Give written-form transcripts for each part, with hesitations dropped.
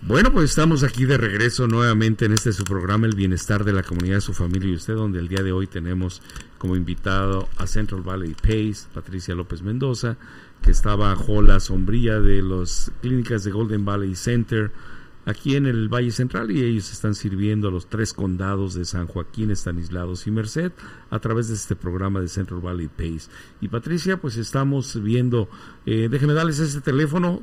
Bueno, pues estamos aquí de regreso nuevamente en su programa El Bienestar de la Comunidad, su familia y usted, donde el día de hoy tenemos como invitado a Central Valley PACE, Patricia López Mendoza, que está bajo la sombrilla de las clínicas de Golden Valley Center aquí en el Valle Central, y ellos están sirviendo a los 3 condados de San Joaquín, Estanislados y Merced a través de este programa de Central Valley PACE. Y Patricia, pues estamos viendo, déjenme darles este teléfono,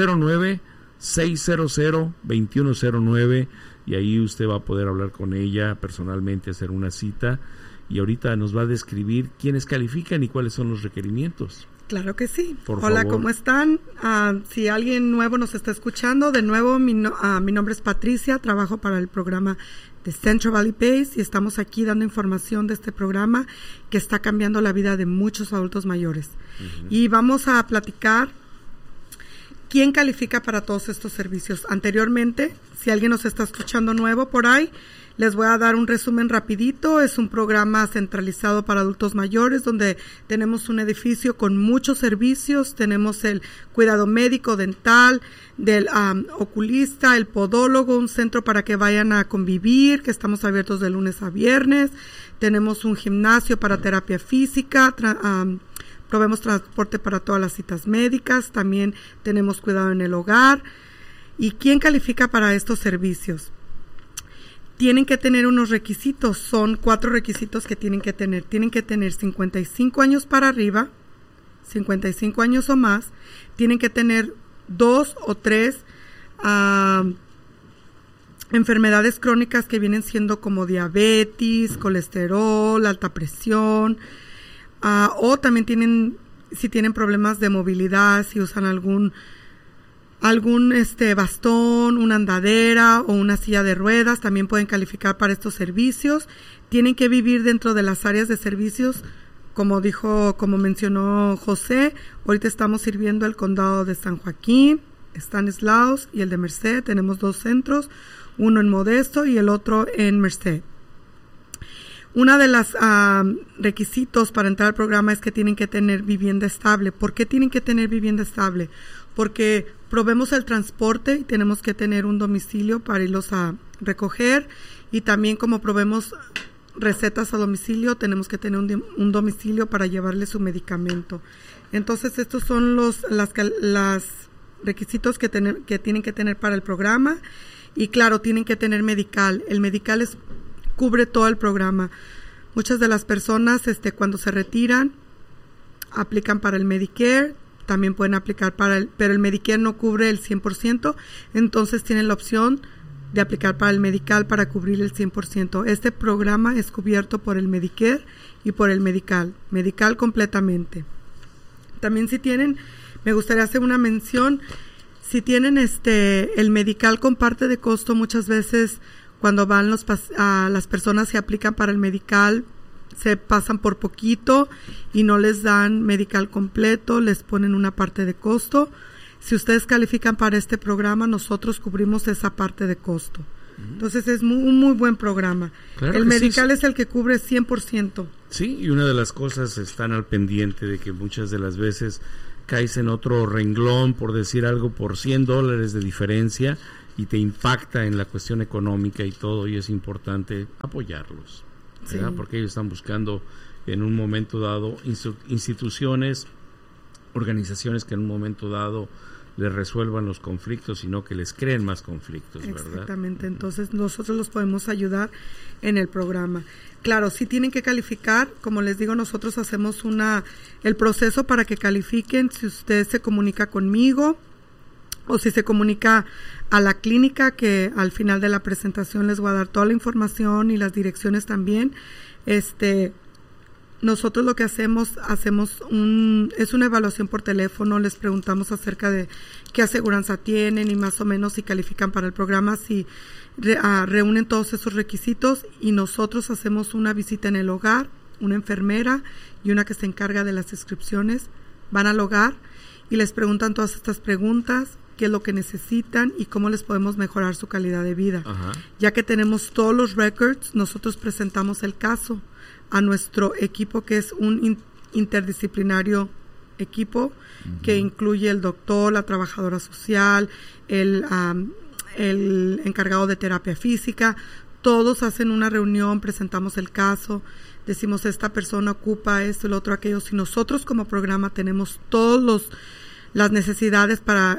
209-600-2109, y ahí usted va a poder hablar con ella personalmente, hacer una cita, y ahorita nos va a describir quiénes califican y cuáles son los requerimientos. Claro que sí. Hola, ¿cómo están? Si alguien nuevo nos está escuchando, de nuevo, mi nombre es Patricia, trabajo para el programa de Central Valley PACE y estamos aquí dando información de este programa que está cambiando la vida de muchos adultos mayores. Uh-huh. Y vamos a platicar quién califica para todos estos servicios. Anteriormente, si alguien nos está escuchando nuevo por ahí, les voy a dar un resumen rapidito. Es un programa centralizado para adultos mayores donde tenemos un edificio con muchos servicios. Tenemos el cuidado médico, dental, del oculista, el podólogo, un centro para que vayan a convivir, que estamos abiertos de lunes a viernes. Tenemos un gimnasio para terapia física, proveemos transporte para todas las citas médicas. También tenemos cuidado en el hogar. ¿Y quién califica para estos servicios? Tienen que tener unos requisitos, son 4 requisitos que tienen que tener. Tienen que tener 55 años para arriba, 55 años o más. Tienen que tener 2 o 3 enfermedades crónicas que vienen siendo como diabetes, colesterol, alta presión, o también si tienen problemas de movilidad, si usan algún bastón, una andadera o una silla de ruedas, también pueden calificar para estos servicios. Tienen que vivir dentro de las áreas de servicios, como mencionó José. Ahorita estamos sirviendo el condado de San Joaquín, Estanislados y el de Merced. Tenemos 2 centros, uno en Modesto y el otro en Merced. Una de las requisitos para entrar al programa es que tienen que tener vivienda estable. ¿Por qué tienen que tener vivienda estable? Porque proveemos el transporte y tenemos que tener un domicilio para irlos a recoger, y también como proveemos recetas a domicilio, tenemos que tener un domicilio para llevarle su medicamento. Entonces estos son los requisitos que tienen que tener para el programa, y claro, tienen que tener medical. El medical cubre todo el programa. Muchas de las personas cuando se retiran aplican para el Medicare. También pueden aplicar pero el Medicare no cubre el 100%, entonces tienen la opción de aplicar para el Medical para cubrir el 100%. Este programa es cubierto por el Medicare y por el Medical completamente. También me gustaría hacer una mención, si tienen el Medical con parte de costo, muchas veces cuando van las personas que aplican para el Medical, se pasan por poquito y no les dan medical completo, les ponen una parte de costo. Si ustedes califican para este programa, nosotros cubrimos esa parte de costo. Entonces es un muy buen programa. Claro, el medical sí es el que cubre 100%. Sí, y una de las cosas, están al pendiente de que muchas de las veces caes en otro renglón, por decir algo, por $100 de diferencia, y te impacta en la cuestión económica y todo, y es importante apoyarlos. Sí. Porque ellos están buscando en un momento dado instituciones, organizaciones que en un momento dado les resuelvan los conflictos, sino que les creen más conflictos, ¿verdad? Exactamente, entonces nosotros los podemos ayudar en el programa. Claro, sí tienen que calificar, como les digo, nosotros hacemos el proceso para que califiquen. Si usted se comunica conmigo o si se comunica a la clínica, que al final de la presentación les voy a dar toda la información y las direcciones también. Nosotros lo que hacemos es una evaluación por teléfono, les preguntamos acerca de qué aseguranza tienen y más o menos si califican para el programa, si reúnen todos esos requisitos, y nosotros hacemos una visita en el hogar, una enfermera y una que se encarga de las inscripciones, van al hogar y les preguntan todas estas preguntas, qué es lo que necesitan y cómo les podemos mejorar su calidad de vida. Ajá. Ya que tenemos todos los records, nosotros presentamos el caso a nuestro equipo, que es un interdisciplinario equipo, uh-huh, que incluye el doctor, la trabajadora social, el el encargado de terapia física. Todos hacen una reunión, presentamos el caso, decimos esta persona ocupa esto, el otro, aquello. Si nosotros como programa tenemos las necesidades para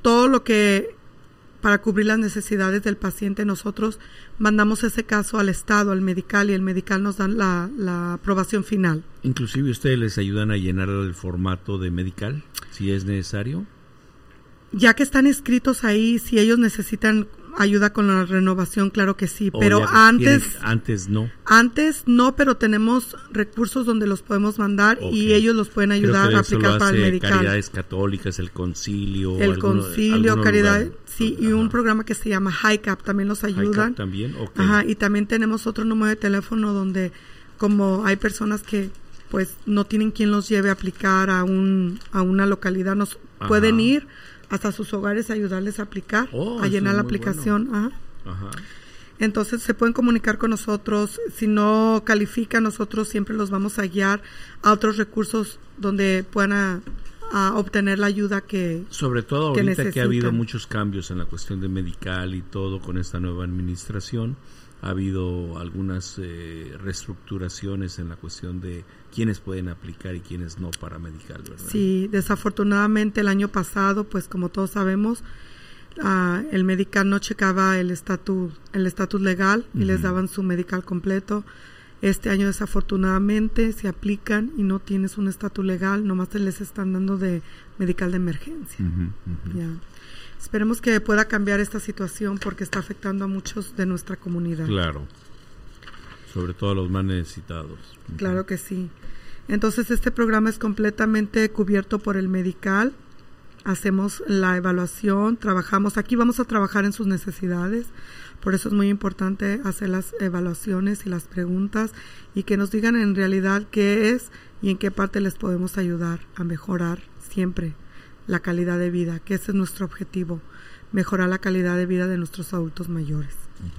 cubrir las necesidades del paciente, nosotros mandamos ese caso al Estado, al medical, y el medical nos dan la aprobación final. Inclusive ustedes les ayudan a llenar el formato de medical, si es necesario. Ya que están inscritos ahí, si ellos necesitan ayuda con la renovación, claro que sí, pero antes no, pero tenemos recursos donde los podemos mandar, y ellos los pueden ayudar a aplicar para el medical. Caridades Católicas, el Concilio, Caridad, sí, y un programa que se llama HICAP también los ayudan. HICAP también, okay. Ajá, y también tenemos otro número de teléfono donde, como hay personas que pues no tienen quien los lleve a aplicar a una localidad, nos pueden ir hasta sus hogares a ayudarles a aplicar, a llenar la aplicación. Bueno. Ajá. Entonces se pueden comunicar con nosotros. Si no califican, nosotros siempre los vamos a guiar a otros recursos donde puedan a obtener la ayuda que sobre todo ahorita que ha habido muchos cambios en la cuestión de medical y todo con esta nueva administración. Ha habido algunas reestructuraciones en la cuestión de quiénes pueden aplicar y quiénes no para medical, ¿verdad? Sí, desafortunadamente el año pasado, pues como todos sabemos, el medical no checaba el estatus legal y les daban su medical completo. Este año desafortunadamente se aplican y no tienes un estatus legal, nomás te les están dando de medical de emergencia. Ya. Esperemos que pueda cambiar esta situación porque está afectando a muchos de nuestra comunidad. Claro, sobre todo a los más necesitados. Claro que sí. Entonces este programa es completamente cubierto por el medical. Hacemos la evaluación, trabajamos. Aquí vamos a trabajar en sus necesidades. Por eso es muy importante hacer las evaluaciones y las preguntas y que nos digan en realidad qué es y en qué parte les podemos ayudar a mejorar siempre la calidad de vida, que ese es nuestro objetivo, mejorar la calidad de vida de nuestros adultos mayores.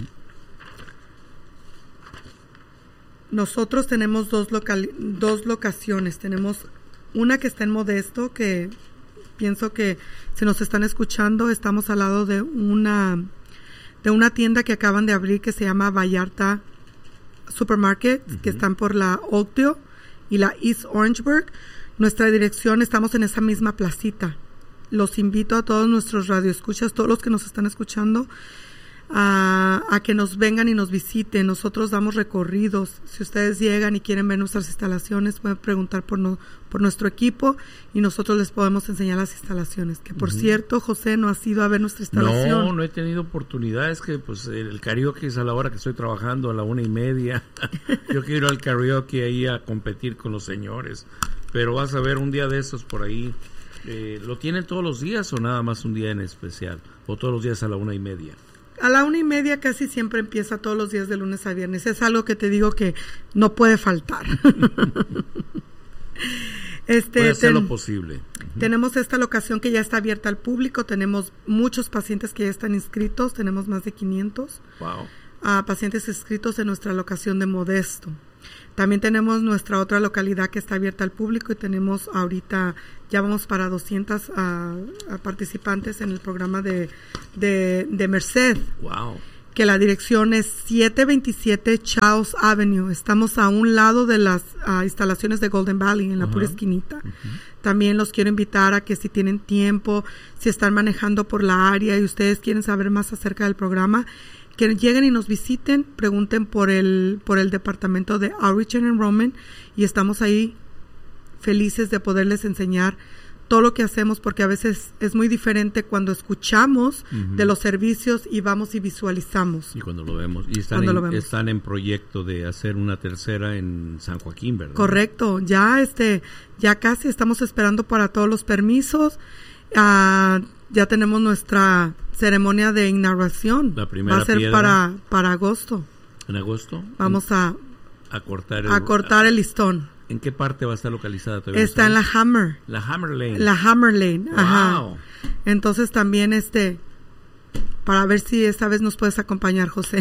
Nosotros tenemos dos locaciones. Tenemos una que está en Modesto, que pienso que si nos están escuchando, estamos al lado de una tienda que acaban de abrir que se llama Vallarta Supermarket, que están por la Oakdale y la East Orangeburg. Nuestra dirección, estamos en esa misma placita. Los invito a todos nuestros radioescuchas, todos los que nos están escuchando, a que nos vengan y nos visiten. Nosotros damos recorridos. Si ustedes llegan y quieren ver nuestras instalaciones, pueden preguntar por nuestro equipo y nosotros les podemos enseñar las instalaciones. Que por cierto, José, no has ido a ver nuestra instalación. No he tenido oportunidad. Es que pues el karaoke es a la hora que estoy trabajando, a la 1:30. Yo quiero ir al karaoke ahí a competir con los señores. Pero vas a ver un día de estos por ahí. ¿Lo tienen todos los días o nada más un día en especial? ¿O todos los días a la 1:30? A la 1:30 casi siempre empieza todos los días de lunes a viernes. Es algo que te digo que no puede faltar. Puede hacer lo posible. Tenemos esta locación que ya está abierta al público. Tenemos muchos pacientes que ya están inscritos. Tenemos más de 500 pacientes inscritos en nuestra locación de Modesto. También tenemos nuestra otra localidad que está abierta al público y tenemos ahorita, ya vamos para 200 participantes en el programa de Merced. Wow. Que la dirección es 727 Charles Avenue. Estamos a un lado de las instalaciones de Golden Valley, en la pura esquinita. También los quiero invitar a que si tienen tiempo, si están manejando por la área y ustedes quieren saber más acerca del programa, que lleguen y nos visiten, pregunten por el departamento de Outreach and Enrollment y estamos ahí felices de poderles enseñar todo lo que hacemos, porque a veces es muy diferente cuando escuchamos de los servicios y vamos y visualizamos. Y cuando lo vemos. Y están en proyecto de hacer una tercera en San Joaquín, ¿verdad? Correcto. Ya casi estamos esperando para todos los permisos. Ya tenemos nuestra ceremonia de inauguración. La primera va a ser piedra. para agosto. ¿En agosto? Vamos a cortar el listón. ¿En qué parte va a estar localizada? Está en la Hammer. La Hammer Lane. La Hammer Lane, wow. Ajá. Entonces también para ver si esta vez nos puedes acompañar, José.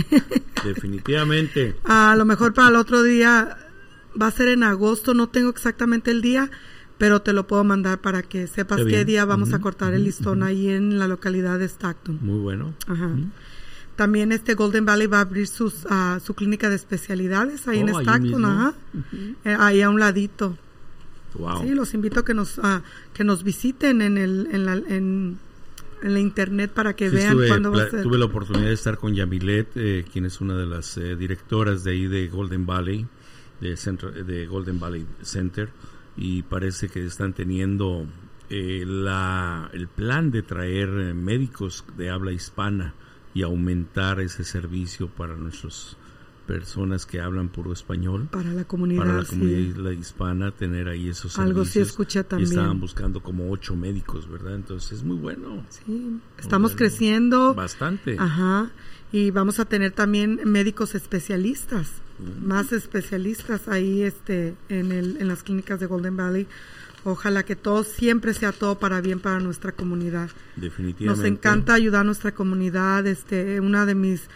Definitivamente. A lo mejor para el otro día va a ser en agosto, no tengo exactamente el día, pero te lo puedo mandar para que sepas qué día vamos a cortar el listón ahí en la localidad de Stockton. Muy bueno. Ajá. También Golden Valley va a abrir su clínica de especialidades ahí en Stockton, ajá. Ahí a un ladito. Wow. Sí, los invito a que nos visiten en la internet para que vean cuándo va a ser. Tuve la oportunidad de estar con Yamilet, quien es una de las directoras de ahí de Golden Valley, de Golden Valley Center, y parece que están teniendo el plan de traer médicos de habla hispana y aumentar ese servicio para nuestras personas que hablan puro español. Para la comunidad hispana, tener ahí esos servicios. Algo sí escucha también. Y estaban buscando como 8 médicos, ¿verdad? Entonces es muy bueno. Sí, estamos creciendo. Bastante. Ajá. Y vamos a tener también médicos especialistas, más especialistas ahí en las clínicas de Golden Valley. Ojalá que todo siempre sea todo para bien para nuestra comunidad. Definitivamente. Nos encanta ayudar a nuestra comunidad. Una de mis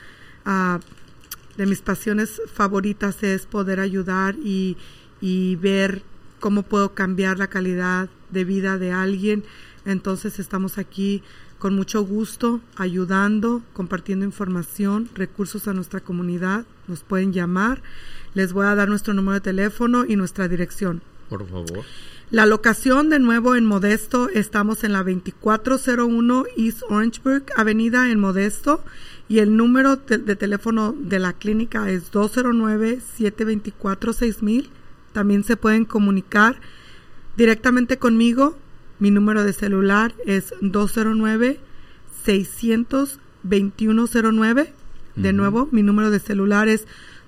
pasiones favoritas es poder ayudar y ver cómo puedo cambiar la calidad de vida de alguien. Entonces estamos aquí con mucho gusto, ayudando, compartiendo información, recursos a nuestra comunidad. Nos pueden llamar. Les voy a dar nuestro número de teléfono y nuestra dirección. Por favor. La locación, de nuevo, en Modesto, estamos en la 2401 East Orangeburg Avenida en Modesto, y el número de teléfono de la clínica es 209-724-6000. También se pueden comunicar directamente conmigo. Mi número de celular es 209-600-2109. De nuevo, mi número de celular es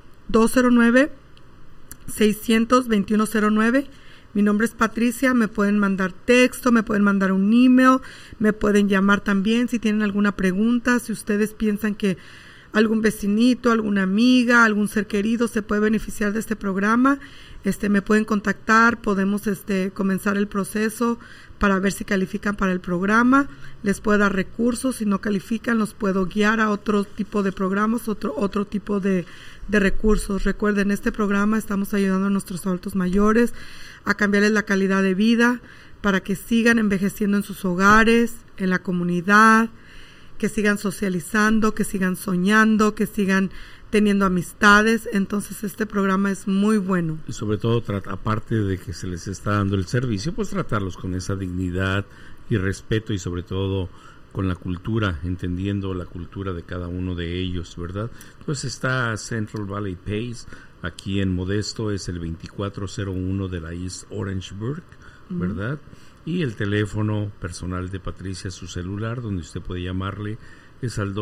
209-600-2109. Mi nombre es Patricia, me pueden mandar texto, me pueden mandar un email, me pueden llamar también si tienen alguna pregunta, si ustedes piensan que algún vecinito, alguna amiga, algún ser querido se puede beneficiar de este programa, me pueden contactar, podemos comenzar el proceso para ver si califican para el programa, les puedo dar recursos, si no califican los puedo guiar a otro tipo de programas, otro tipo de recursos. Recuerden, este programa estamos ayudando a nuestros adultos mayores a cambiarles la calidad de vida para que sigan envejeciendo en sus hogares, en la comunidad, que sigan socializando, que sigan soñando, que sigan teniendo amistades. Entonces este programa es muy bueno. Y sobre todo, aparte de que se les está dando el servicio, pues tratarlos con esa dignidad y respeto, y sobre todo con la cultura, entendiendo la cultura de cada uno de ellos, ¿verdad? Entonces está Central Valley Pays, aquí en Modesto, es el 2401 de la East Orangeburg, ¿verdad? Y el teléfono personal de Patricia, su celular, donde usted puede llamarle, es al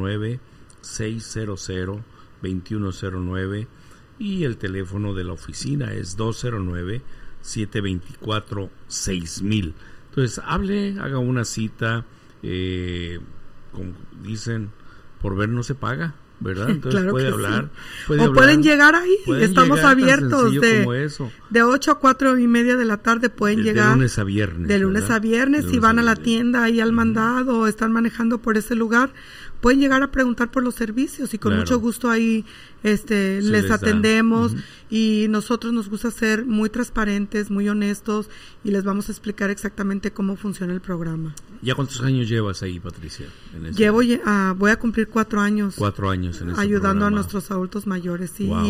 209-600-2109, y el teléfono de la oficina es 209-724-6000. Entonces, haga una cita, como dicen, por ver no se paga, ¿verdad? Entonces claro, puede hablar. Sí. Pueden llegar ahí, estamos abiertos de 8 a 4:30 de la tarde, pueden llegar. De lunes a viernes. De lunes a viernes, si van a la tienda ahí al mandado o están manejando por ese lugar, pueden llegar a preguntar por los servicios y con mucho gusto ahí les atendemos. Y nosotros nos gusta ser muy transparentes, muy honestos, y les vamos a explicar exactamente cómo funciona el programa. ¿Ya cuántos años llevas ahí, Patricia? Voy a cumplir 4 años. 4 años en ese ayudando programa. A nuestros adultos mayores, sí. Wow.